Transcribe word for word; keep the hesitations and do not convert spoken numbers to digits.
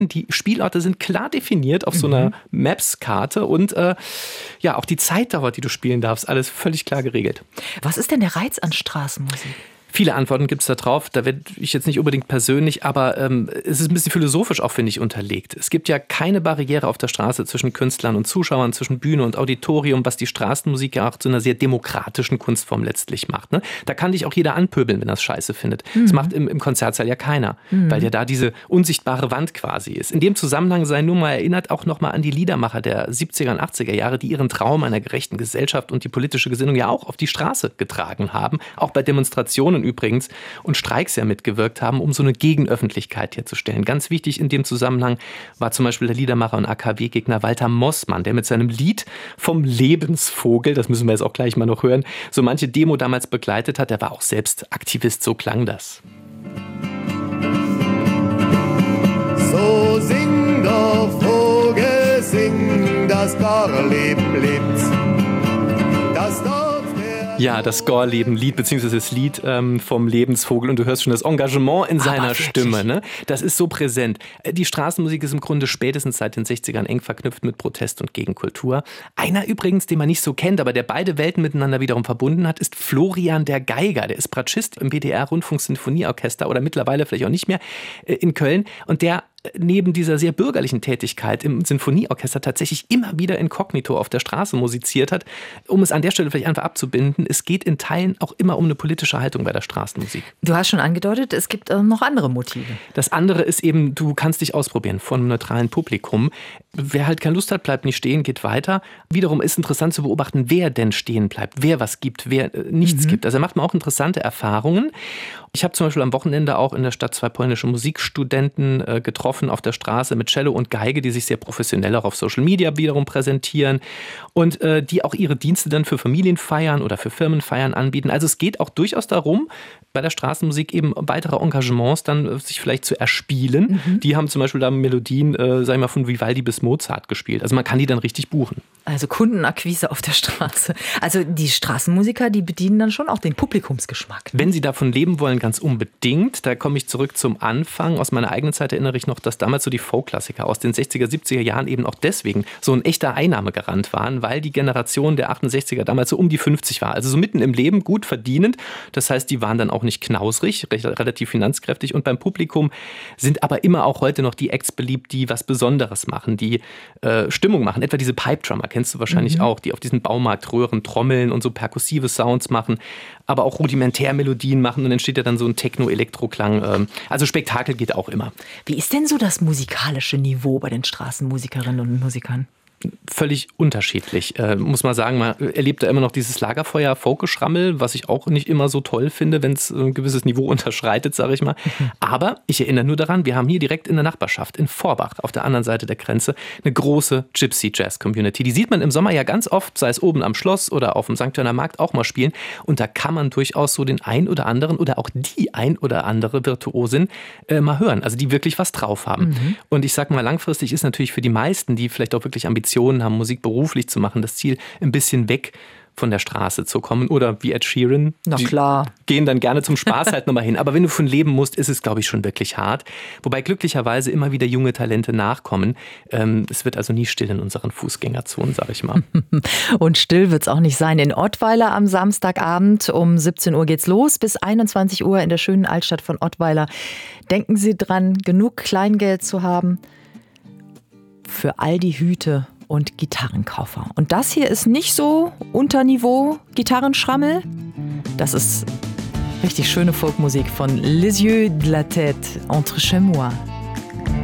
Die Spielorte sind klar definiert auf so einer Maps-Karte und äh, ja, auch die Zeitdauer, die du spielen darfst, alles völlig klar geregelt. Was ist denn der Reiz an Straßenmusik? Viele Antworten gibt es da drauf. Da werde ich jetzt nicht unbedingt persönlich, aber ähm, es ist ein bisschen philosophisch auch, finde ich, unterlegt. Es gibt ja keine Barriere auf der Straße zwischen Künstlern und Zuschauern, zwischen Bühne und Auditorium, was die Straßenmusik ja auch zu einer sehr demokratischen Kunstform letztlich macht. Ne? Da kann dich auch jeder anpöbeln, wenn er es scheiße findet. Mhm. Das macht im, im Konzertsaal ja keiner, mhm. weil ja da diese unsichtbare Wand quasi ist. In dem Zusammenhang sei nur mal erinnert auch nochmal an die Liedermacher der siebziger und achtziger Jahre, die ihren Traum einer gerechten Gesellschaft und die politische Gesinnung ja auch auf die Straße getragen haben, auch bei Demonstrationen übrigens und Streiks ja mitgewirkt haben, um so eine Gegenöffentlichkeit herzustellen. Ganz wichtig in dem Zusammenhang war zum Beispiel der Liedermacher und A K W-Gegner Walter Mossmann, der mit seinem Lied vom Lebensvogel, das müssen wir jetzt auch gleich mal noch hören, so manche Demo damals begleitet hat. Der war auch selbst Aktivist, so klang das. So sing doch, Vogel, sing, das Gorleben lebt. Das Dorf Ja, das Gorleben-Lied, beziehungsweise das Lied ähm, vom Lebensvogel. Und du hörst schon das Engagement in seiner Aber Stimme. Ne? Das ist so präsent. Die Straßenmusik ist im Grunde spätestens seit den sechzigern eng verknüpft mit Protest und Gegenkultur. Einer übrigens, den man nicht so kennt, aber der beide Welten miteinander wiederum verbunden hat, ist Florian der Geiger. Der ist Bratschist im B D R-Rundfunk-Sinfonieorchester oder mittlerweile vielleicht auch nicht mehr äh, in Köln. Und der neben dieser sehr bürgerlichen Tätigkeit im Sinfonieorchester tatsächlich immer wieder inkognito auf der Straße musiziert hat. Um es an der Stelle vielleicht einfach abzubinden, es geht in Teilen auch immer um eine politische Haltung bei der Straßenmusik. Du hast schon angedeutet, es gibt äh, noch andere Motive. Das andere ist eben, du kannst dich ausprobieren vor einem neutralen Publikum. Wer halt keine Lust hat, bleibt nicht stehen, geht weiter. Wiederum ist interessant zu beobachten, wer denn stehen bleibt, wer was gibt, wer äh, nichts mhm. gibt. Also da macht man auch interessante Erfahrungen. Ich habe zum Beispiel am Wochenende auch in der Stadt zwei polnische Musikstudenten äh, getroffen auf der Straße mit Cello und Geige, die sich sehr professionell auch auf Social Media wiederum präsentieren und äh, die auch ihre Dienste dann für Familienfeiern oder für Firmenfeiern anbieten. Also es geht auch durchaus darum, bei der Straßenmusik eben weitere Engagements dann äh, sich vielleicht zu erspielen. Mhm. Die haben zum Beispiel da Melodien, äh, sag ich mal, von Vivaldi bis Mozart gespielt. Also man kann die dann richtig buchen. Also Kundenakquise auf der Straße. Also die Straßenmusiker, die bedienen dann schon auch den Publikumsgeschmack. Ne? Wenn sie davon leben wollen, ganz unbedingt. Da komme ich zurück zum Anfang. Aus meiner eigenen Zeit erinnere ich noch, dass damals so die Folk-Klassiker aus den sechziger, siebziger Jahren eben auch deswegen so ein echter Einnahmegarant waren, weil die Generation der achtundsechziger damals so um die fünfzig war. Also so mitten im Leben, gut verdienend. Das heißt, die waren dann auch nicht knausrig, recht, relativ finanzkräftig. Und beim Publikum sind aber immer auch heute noch die Acts beliebt, die was Besonderes machen, die äh, Stimmung machen. Etwa diese Pipe-Drummer, kennst du wahrscheinlich mhm. auch, die auf diesen Baumarktröhren trommeln und so perkussive Sounds machen, aber auch Rudimentärmelodien machen und dann entsteht ja dann so ein Techno-Elektro-Klang. Also Spektakel geht auch immer. Wie ist denn so das musikalische Niveau bei den Straßenmusikerinnen und Musikern? Völlig unterschiedlich, äh, muss man sagen. Man erlebt da immer noch dieses Lagerfeuer-Folgeschrammel, was ich auch nicht immer so toll finde, wenn es ein gewisses Niveau unterschreitet, sage ich mal. Mhm. Aber ich erinnere nur daran, wir haben hier direkt in der Nachbarschaft, in Vorbach, auf der anderen Seite der Grenze, eine große Gypsy-Jazz-Community. Die sieht man im Sommer ja ganz oft, sei es oben am Schloss oder auf dem Sankt Johanner Markt auch mal spielen. Und da kann man durchaus so den ein oder anderen oder auch die ein oder andere Virtuosin äh, mal hören, also die wirklich was drauf haben. Mhm. Und ich sag mal, langfristig ist natürlich für die meisten, die vielleicht auch wirklich Ambitionen haben, Musik beruflich zu machen, das Ziel, ein bisschen weg von der Straße zu kommen. Oder wie Ed Sheeran. Na klar. Gehen dann gerne zum Spaß halt nochmal hin. Aber wenn du von leben musst, ist es, glaube ich, schon wirklich hart. Wobei glücklicherweise immer wieder junge Talente nachkommen. Ähm, es wird also nie still in unseren Fußgängerzonen, sage ich mal. Und still wird es auch nicht sein. In Ottweiler am Samstagabend um siebzehn Uhr geht's los. Bis einundzwanzig Uhr in der schönen Altstadt von Ottweiler. Denken Sie dran, genug Kleingeld zu haben für all die Hüte und Gitarrenkoffer. Und das hier ist nicht so Unterniveau Gitarrenschrammel. Das ist richtig schöne Folkmusik von Les Yeux de la Tête entre chez moi.